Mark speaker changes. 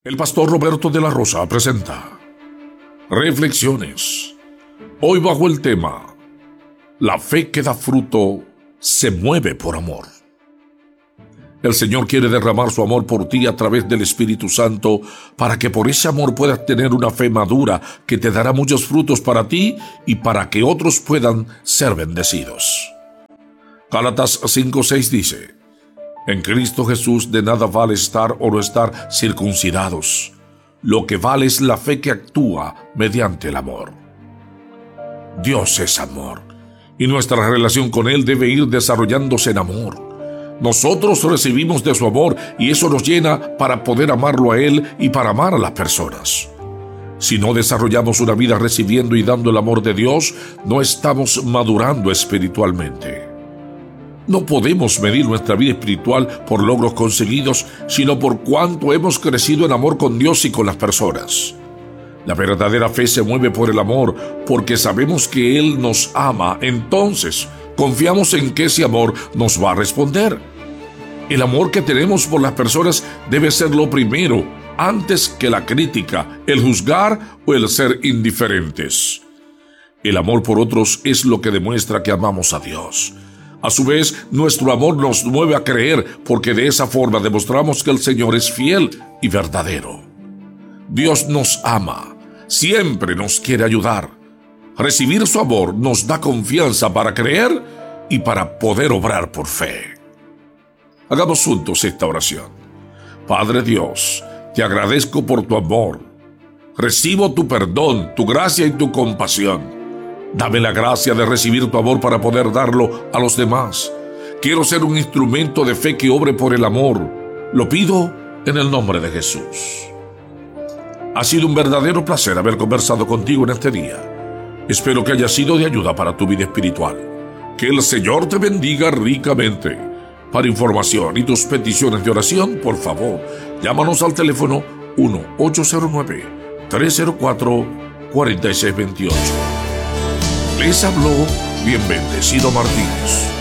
Speaker 1: El pastor Roberto de la Rosa presenta Reflexiones. Hoy bajo el tema: la fe que da fruto se mueve por amor. El Señor quiere derramar su amor por ti a través del Espíritu Santo para que por ese amor puedas tener una fe madura que te dará muchos frutos para ti y para que otros puedan ser bendecidos. Gálatas 5:6 dice: en Cristo Jesús de nada vale estar o no estar circuncidados. Lo que vale es la fe que actúa mediante el amor. Dios es amor, y nuestra relación con Él debe ir desarrollándose en amor. Nosotros recibimos de su amor y eso nos llena para poder amarlo a Él y para amar a las personas. Si no desarrollamos una vida recibiendo y dando el amor de Dios, no estamos madurando espiritualmente. No podemos medir nuestra vida espiritual por logros conseguidos, sino por cuánto hemos crecido en amor con Dios y con las personas. La verdadera fe se mueve por el amor, porque sabemos que Él nos ama, entonces confiamos en que ese amor nos va a responder. El amor que tenemos por las personas debe ser lo primero, antes que la crítica, el juzgar o el ser indiferentes. El amor por otros es lo que demuestra que amamos a Dios. A su vez, nuestro amor nos mueve a creer, porque de esa forma demostramos que el Señor es fiel y verdadero. Dios nos ama, siempre nos quiere ayudar. Recibir su amor nos da confianza para creer y para poder obrar por fe. Hagamos juntos esta oración. Padre Dios, te agradezco por tu amor. Recibo tu perdón, tu gracia y tu compasión. Dame la gracia de recibir tu amor para poder darlo a los demás. Quiero ser un instrumento de fe que obre por el amor. Lo pido en el nombre de Jesús. Ha sido un verdadero placer haber conversado contigo en este día. Espero que haya sido de ayuda para tu vida espiritual. Que el Señor te bendiga ricamente. Para información y tus peticiones de oración, por favor, llámanos al teléfono 1-809-304-4628. Les habló bien bendecido Martínez.